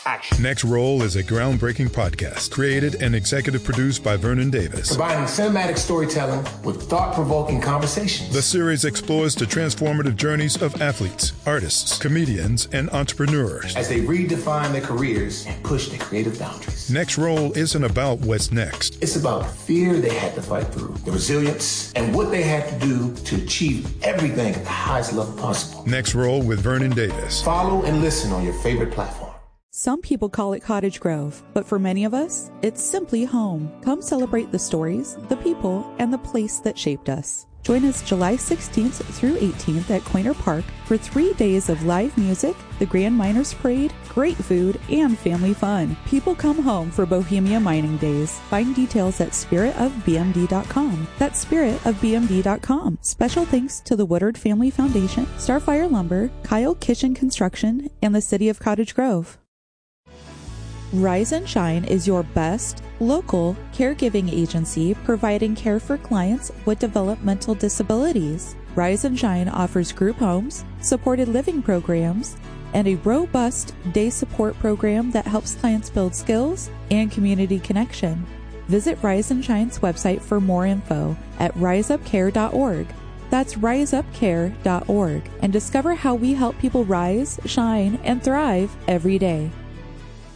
Action. Next Roll is a groundbreaking podcast created and executive produced by Vernon Davis. Combining cinematic storytelling with thought-provoking conversations. The series explores the transformative journeys of athletes, artists, comedians, and entrepreneurs as they redefine their careers and push their creative boundaries. Next Roll isn't about what's next. It's about the fear they had to fight through, the resilience, and what they had to do to achieve everything at the highest level possible. Next Roll with Vernon Davis. Follow and listen on your favorite platform. Some people call it Cottage Grove, but for many of us, it's simply home. Come celebrate the stories, the people, and the place that shaped us. Join us July 16th through 18th at Quaynor Park for 3 days of live music, the Grand Miners Parade, great food, and family fun. People come home for Bohemia Mining Days. Find details at spiritofbmd.com. That's spiritofbmd.com. Special thanks to the Woodard Family Foundation, Starfire Lumber, Kyle Kitchen Construction, and the City of Cottage Grove. Rise and Shine is your best local caregiving agency providing care for clients with developmental disabilities. Rise and Shine offers group homes, supported living programs, and a robust day support program that helps clients build skills and community connection. Visit Rise and Shine's website for more info at riseupcare.org. That's riseupcare.org, and discover how we help people rise, shine, and thrive every day.